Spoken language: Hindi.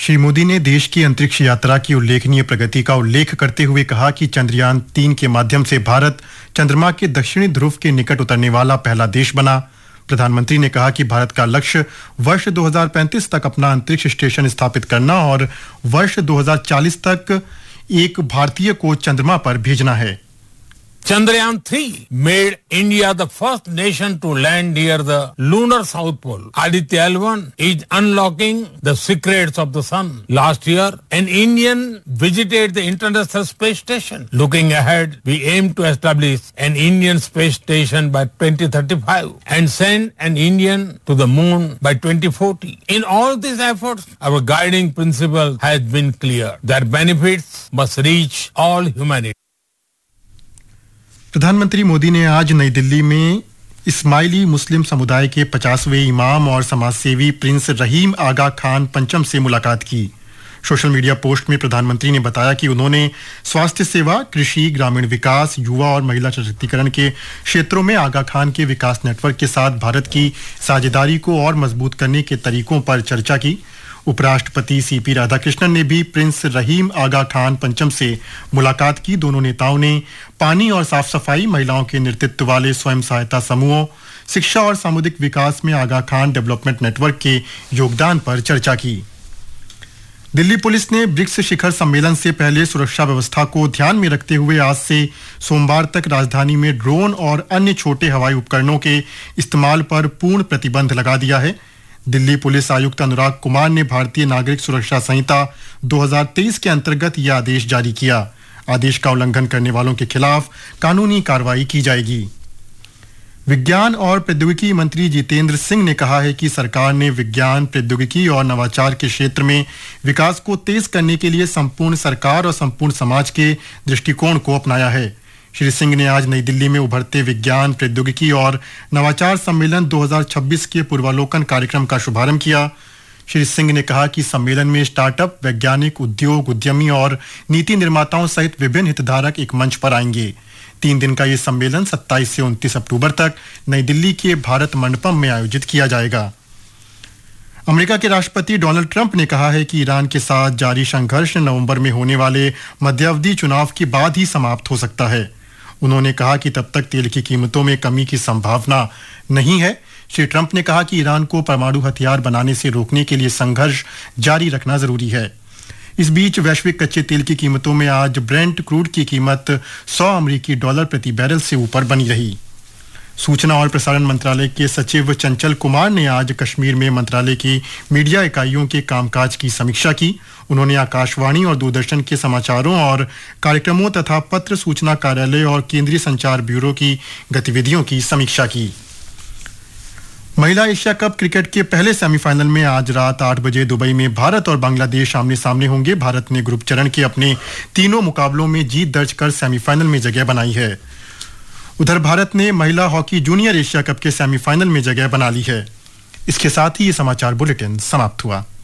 श्री मोदी ने देश की अंतरिक्ष यात्रा की उल्लेखनीय प्रगति का उल्लेख करते हुए कहा कि चंद्रयान 3 के माध्यम से भारत चंद्रमा के दक्षिणी ध्रुव के निकट उतरने वाला पहला देश बना। प्रधानमंत्री ने कहा कि भारत का लक्ष्य वर्ष 2035 तक अपना अंतरिक्ष स्टेशन स्थापित करना और वर्ष 2040 तक एक भारतीय को चंद्रमा पर भेजना है। Chandrayaan 3 made India the first nation to land near the lunar south pole. Aditya L1 is unlocking the secrets of the sun. Last year, an Indian visited the International Space Station. Looking ahead, we aim to establish an Indian space station by 2035 and send an Indian to the moon by 2040. In all these efforts, our guiding principle has been clear. Their benefits must reach all humanity. प्रधानमंत्री मोदी ने आज नई दिल्ली में इस्माइली मुस्लिम समुदाय के 50वें इमाम और समाजसेवी प्रिंस रहीम आगा खान पंचम से मुलाकात की। सोशल मीडिया पोस्ट में प्रधानमंत्री ने बताया कि उन्होंने स्वास्थ्य सेवा, कृषि, ग्रामीण विकास, युवा और महिला सशक्तिकरण के क्षेत्रों में आगा खान के विकास नेटवर्क के साथ भारत की साझेदारी को और मजबूत करने के तरीकों पर चर्चा की। उपराष्ट्रपति सीपी राधाकृष्णन ने भी प्रिंस रहीम आगा खान पंचम से मुलाकात की। दोनों नेताओं ने पानी और साफ सफाई, महिलाओं के नेतृत्व वाले स्वयं सहायता समूहों, शिक्षा और सामुदायिक विकास में आगा खान डेवलपमेंट नेटवर्क के योगदान पर चर्चा की। दिल्ली पुलिस ने ब्रिक्स शिखर सम्मेलन से पहले सुरक्षा व्यवस्था को ध्यान में रखते हुए आज से सोमवार तक राजधानी में ड्रोन और अन्य छोटे हवाई उपकरणों के इस्तेमाल पर पूर्ण प्रतिबंध लगा दिया है। दिल्ली पुलिस आयुक्त अनुराग कुमार ने भारतीय नागरिक सुरक्षा संहिता 2023 के अंतर्गत यह आदेश जारी किया। आदेश का उल्लंघन करने वालों के खिलाफ कानूनी कार्रवाई की जाएगी। विज्ञान और प्रौद्योगिकी मंत्री जितेंद्र सिंह ने कहा है कि सरकार ने विज्ञान, प्रौद्योगिकी और नवाचार के क्षेत्र में विकास को तेज करने के लिए संपूर्ण सरकार और संपूर्ण समाज के दृष्टिकोण को अपनाया है। श्री सिंह ने आज नई दिल्ली में उभरते विज्ञान, प्रौद्योगिकी और नवाचार सम्मेलन 2026 के पूर्वावलोकन कार्यक्रम का शुभारंभ किया। श्री सिंह ने कहा कि सम्मेलन में स्टार्टअप, वैज्ञानिक, उद्योग, उद्यमी और नीति निर्माताओं सहित विभिन्न हितधारक एक मंच पर आएंगे। 3 दिन का ये सम्मेलन 27 से 29 अक्टूबर तक नई दिल्ली के भारत मंडपम में आयोजित किया जाएगा। अमेरिका के राष्ट्रपति डोनाल्ड ट्रंप ने कहा है कि ईरान के साथ जारी संघर्ष नवंबर में होने वाले मध्यावधि चुनाव के बाद ही समाप्त हो सकता है। उन्होंने कहा कि तब तक तेल की कीमतों में कमी की संभावना नहीं है। श्री ट्रंप ने कहा कि ईरान को परमाणु हथियार बनाने से रोकने के लिए संघर्ष जारी रखना जरूरी है। इस बीच वैश्विक कच्चे तेल की कीमतों में आज ब्रेंट क्रूड की कीमत $100 प्रति बैरल से ऊपर बनी रही। सूचना और प्रसारण मंत्रालय के सचिव चंचल कुमार ने आज कश्मीर में मंत्रालय की मीडिया इकाइयों के कामकाज की समीक्षा की। उन्होंने आकाशवाणी और दूरदर्शन के समाचारों और कार्यक्रमों तथा पत्र सूचना कार्यालय और केंद्रीय संचार ब्यूरो की गतिविधियों की समीक्षा की। महिला एशिया कप क्रिकेट के पहले सेमीफाइनल में आज रात 8 बजे दुबई में भारत और बांग्लादेश आमने सामने होंगे। भारत ने ग्रुप चरण के अपने तीनों मुकाबलों में जीत दर्ज कर सेमीफाइनल में जगह बनाई है। उधर भारत ने महिला हॉकी जूनियर एशिया कप के सेमीफाइनल में जगह बना ली है। इसके साथ ही ये समाचार बुलेटिन समाप्त हुआ।